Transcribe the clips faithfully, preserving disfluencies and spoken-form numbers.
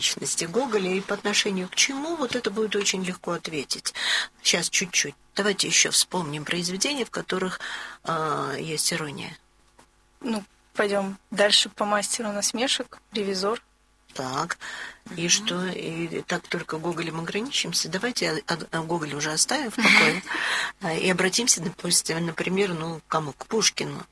личности Гоголя и по отношению к чему, вот это будет очень легко ответить. Сейчас чуть-чуть. Давайте еще вспомним произведения, в которых э, есть ирония. Ну, пойдем дальше по мастеру насмешек. «Ревизор». Так, и mm-hmm. что, и так только Гоголем ограничимся? Давайте Гоголя уже оставим в покое mm-hmm. и обратимся, допустим, например, ну, к кому? К Пушкину.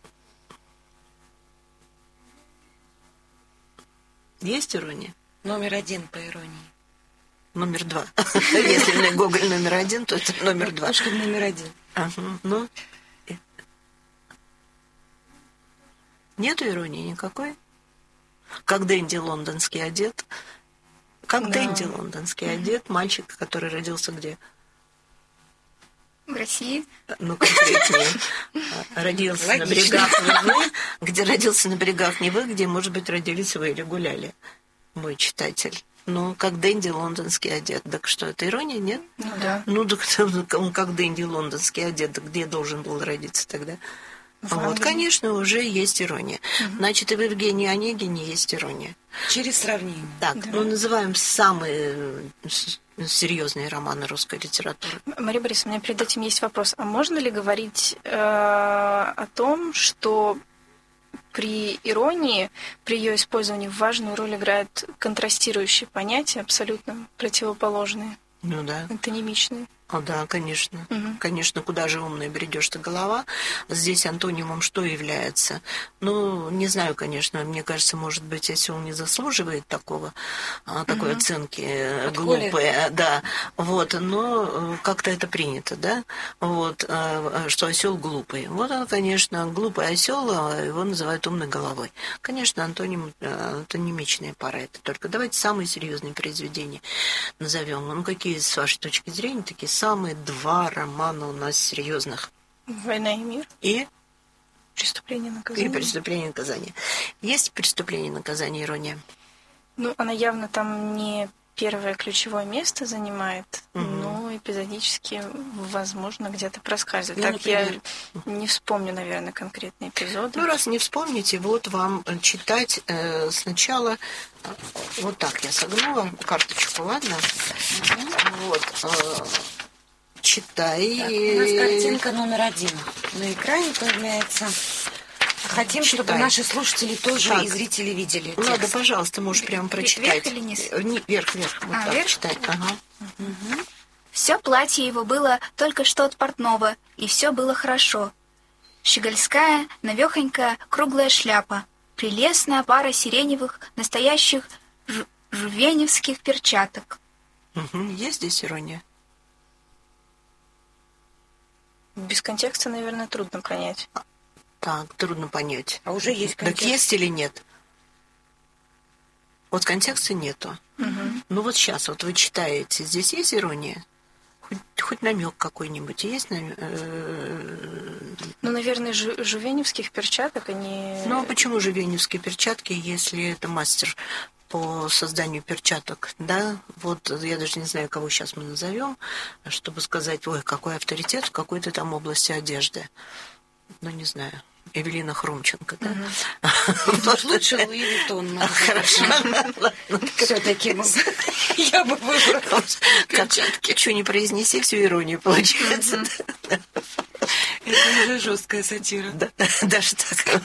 Есть ирония? Номер один по иронии. Номер два. Если Гоголь номер один, то это номер два. Пушкин номер один. Ну, нету иронии никакой? Как Дэнди лондонский одет. Как да. Дэнди лондонский mm-hmm. одет. Мальчик, который родился где? В России. Ну, конкретнее. Родился Логично. на берегах Невы. Где родился на берегах Невы, где, может быть, родились вы или гуляли, мой читатель. Ну, как Дэнди лондонский одет. Так что, это ирония, нет? Ну, да. Ну, так он как Дэнди лондонский одет. Где должен был родиться тогда? Вот, конечно, уже есть ирония. Угу. Значит, и в Евгении Онегине есть ирония. Через сравнение. Так, да. Мы называем самые серьезные романы русской литературы. Мария Борисовна, у меня перед этим есть вопрос. А можно ли говорить э, о том, что при иронии, при ее использовании важную роль играют контрастирующие понятия, абсолютно противоположные? Ну да. Антонимичные. О, да, конечно. Угу. Конечно, куда же умная бредешь-то голова. Здесь антонимом что является? Ну, не знаю, конечно. Мне кажется, может быть, осел не заслуживает такого, такой угу. оценки глупой. Да. Вот. Но как-то это принято, да? Вот. Что осел глупый. Вот он, конечно, глупый осел, его называют умной головой. Конечно, антоним, антонимичная пара это только. Давайте самые серьезные произведения назовем. Ну, какие, с вашей точки зрения, такие самые два романа у нас серьезных? «Война и мир». И? «Преступление и наказание». И «Преступление и наказание». Есть «Преступление и наказание» ирония? Ну, она явно там не первое ключевое место занимает, угу. но эпизодически, возможно, где-то проскальзывает. Ну, так например? Я не вспомню, наверное, конкретные эпизоды. Ну, раз не вспомните, вот вам читать э, сначала... Вот так я согнула карточку, ладно? Угу. Вот. Э, читай. Так, у нас картинка номер один на экране появляется. Хотим, читай. Чтобы наши слушатели тоже так. И зрители видели. Ладно, текст. Пожалуйста, можешь прямо прочитать. Вверх или низ? Вверх, вверх. Вот а, так вверх? Читать. Ага. Угу. Все платье его было только что от портного, и все было хорошо. Щегольская, навехонькая, круглая шляпа, прелестная пара сиреневых, настоящих жу- жувеневских перчаток. Угу. Есть здесь ирония? Без контекста, наверное, трудно понять. Так, трудно понять. А уже есть контекст. Так есть или нет? Вот контекста нету. Угу. Ну вот сейчас, вот вы читаете, здесь есть ирония? Хоть, хоть намек какой-нибудь есть? Намек? Ну, наверное, жу- жувеневских перчаток, они... Ну, а почему жувеневские перчатки, если это мастер по созданию перчаток, да? Вот я даже не знаю, кого сейчас мы назовем, чтобы сказать, ой, какой авторитет в какой-то там области одежды. Ну, не знаю. Эвелина Хрумченко, да? Угу. Лучше Луи Виттон. Хорошо. Все-таки я бы выбрала перчатки. Что не произнеси, всю иронию получается. Это уже жесткая сатира. Даже так.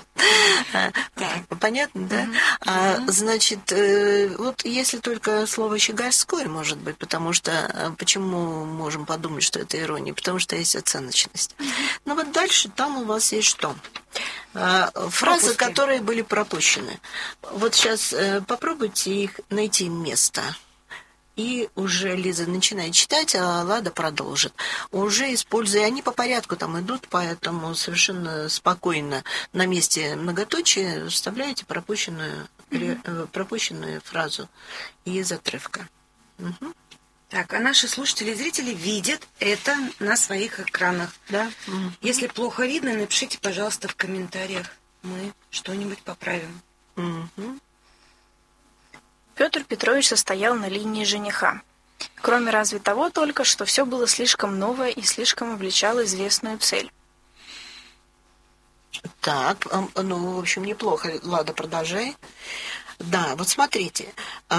Понятно, да? Значит, вот если только слово «щегольской», может быть, потому что почему можем подумать, что это ирония? Потому что есть оценочность. Но вот дальше там у вас есть что? Фразы, Пропуски. Которые были пропущены. Вот сейчас попробуйте их найти место. И уже Лиза начинает читать, а Лада продолжит. Уже используя, они по порядку там идут, поэтому совершенно спокойно на месте многоточия вставляете пропущенную, mm-hmm. пропущенную фразу из отрывка. Угу. Так, а наши слушатели и зрители видят это на своих экранах. Да. Mm-hmm. Если плохо видно, напишите, пожалуйста, в комментариях. Мы что-нибудь поправим. Mm-hmm. Петр Петрович состоял на линии жениха. Кроме разве того только, что все было слишком новое и слишком обличало известную цель. Так, ну, в общем, неплохо. Лада, продолжай. Да, вот смотрите,